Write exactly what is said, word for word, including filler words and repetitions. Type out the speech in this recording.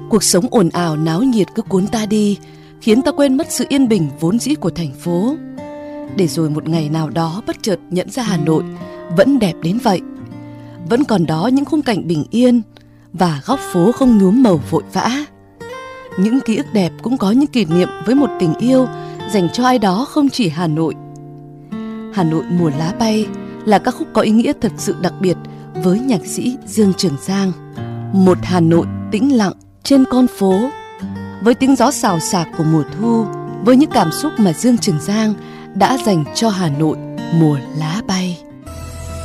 Cuộc sống ồn ào náo nhiệt cứ cuốn ta đi, khiến ta quên mất sự yên bình vốn dĩ của thành phố. Để rồi một ngày nào đó bất chợt nhận ra Hà Nội vẫn đẹp đến vậy. Vẫn còn đó những khung cảnh bình yên và góc phố không nhuốm màu vội vã. Những ký ức đẹp cũng có những kỷ niệm với một tình yêu dành cho ai đó không chỉ Hà Nội. Hà Nội mùa lá bay là ca khúc có ý nghĩa thật sự đặc biệt với nhạc sĩ Dương Trường Giang. Một Hà Nội tĩnh lặng trên con phố, với tiếng gió xào xạc của mùa thu, với những cảm xúc mà Dương Trường Giang đã dành cho Hà Nội mùa lá